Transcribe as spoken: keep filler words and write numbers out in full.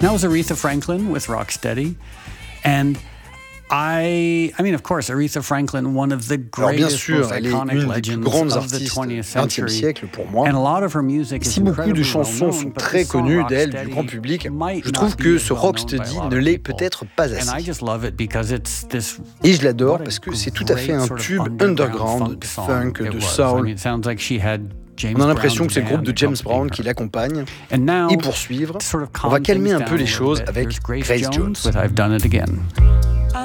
that was Aretha Franklin with Rocksteady. And I, I mean, of course, Aretha Franklin, one of the greatest, most iconic legends of the twentieth century. Pour moi. And a lot of her music si beaucoup de chansons sont très connues d'elle, du grand public, je trouve que ce Rocksteady ne l'est peut-être pas assez. Et je l'adore parce que c'est tout à fait un tube underground de funk, de soul. On a l'impression que c'est le groupe de James Brown qui l'accompagne. Et pour suivre, on va calmer un peu les choses avec Grace Jones.